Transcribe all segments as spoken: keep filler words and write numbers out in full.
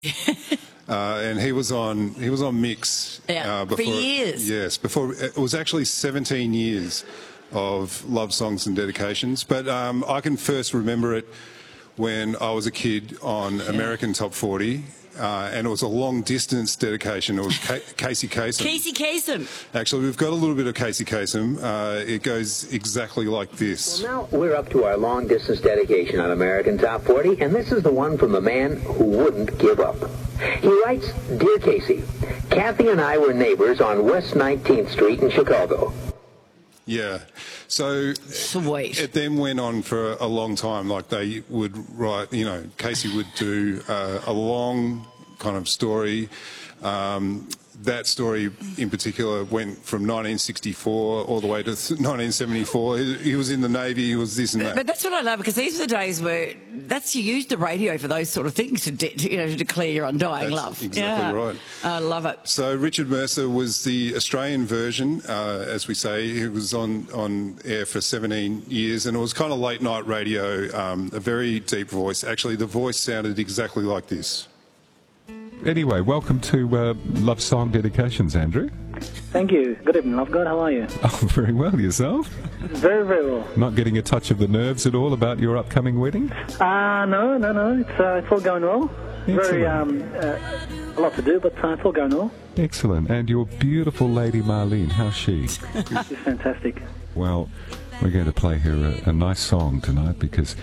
Uh, and he was on he was on Mix yeah, uh, before, for years. Yes, before it was actually seventeen years of love songs and dedications. But um, I can first remember it when I was a kid on yeah. American Top forty. Uh, and it was a long-distance dedication. It was Ca- Casey Kasem. Casey Kasem. Actually, we've got a little bit of Casey Kasem. Uh, it goes exactly like this. Well, now we're up to our long-distance dedication on American Top forty, and this is the one from the man who wouldn't give up. He writes, Dear Casey, Kathy and I were neighbors on West nineteenth Street in Chicago. Yeah. So Sweet. It then went on for a long time. Like they would write, you know, Casey would do uh, a long kind of story. Um, that story in particular went from nineteen sixty-four all the way to nineteen seventy-four. He, he was in the Navy, he was this and that. But that's what I love, because these are the days where that's you use the radio for those sort of things to, de- to you know to declare your undying that's love. Exactly yeah. right. I love it. So Richard Mercer was the Australian version, uh, as we say. He was on, on air for seventeen years, and it was kind of late night radio, um, a very deep voice. Actually, the voice sounded exactly like this. Anyway, welcome to uh, Love Song Dedications, Andrew. Thank you. Good evening, Love God. How are you? Oh, very well. Yourself? Very, very well. Not getting a touch of the nerves at all about your upcoming wedding? Uh, no, no, no. It's, uh, it's all going well. Excellent. Very, um, uh, a lot to do, but uh, it's all going well. Excellent. And your beautiful lady Marlene, how's she? She's fantastic. Well, we're going to play her a, a nice song tonight because...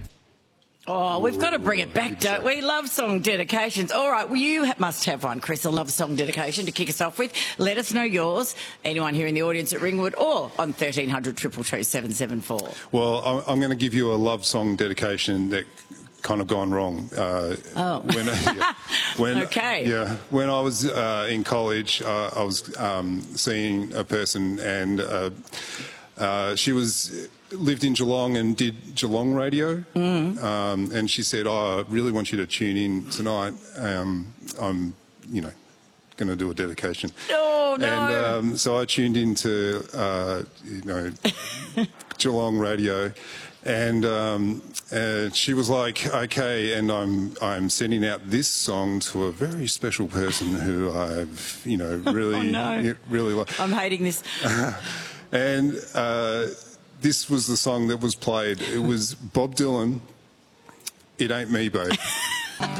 Oh, we've got to bring it back, don't we? Love song dedications. All right, well, you must have one, Chris, a love song dedication to kick us off with. Let us know yours. Anyone here in the audience at Ringwood or on thirteen hundred, two two two, seven seven four. Well, I'm going to give you a love song dedication that kind of gone wrong. Uh, oh. When, yeah, when, okay. Yeah. When I was uh, in college, uh, I was um, seeing a person and uh, uh, she was... lived in Geelong and did Geelong radio, mm. um, and she said, "Oh, I really want you to tune in tonight. Um, I'm, you know, going to do a dedication." Oh no! And um, so I tuned into, uh, you know, Geelong radio, and um, uh, she was like, "Okay," and I'm I'm sending out this song to a very special person who I've, you know, really, oh, no. really like. I'm hating this. and. Uh, This was the song that was played. It was Bob Dylan, It Ain't Me, Babe.